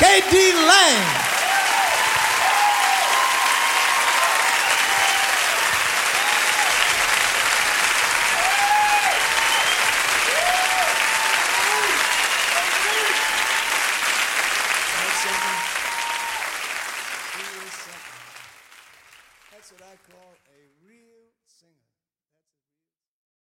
K.D. Lang. That's what I call a real singer.